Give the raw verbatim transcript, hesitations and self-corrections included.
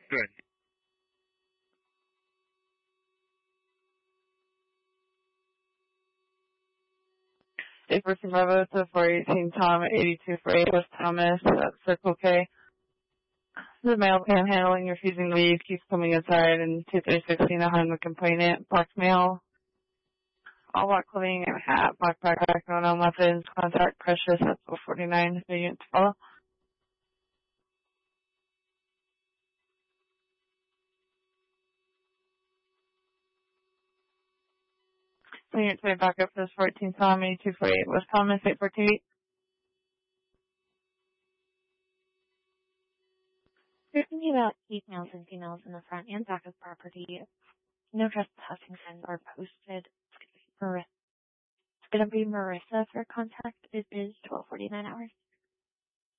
Good. eight fourteen Bravo to four eighteen Tom at eighty-two forty-eight West Thomas at Circle K. The male panhandling, refusing to leave, keeps coming inside, and two three sixteen behind the complainant. Black male, all black clothing and hat, black backpack, no known weapons, contact Precious at four forty-nine, the unit to follow. The unit to back up to this fourteen Tom, eighty-two forty-eight West Thomas, eight fourteen eight. There's going to be about eight males and females in the front and back of the property. No trespassing signs are posted. It's going to be Marissa. It's going to be Marissa for contact. It is twelve forty-nine hours.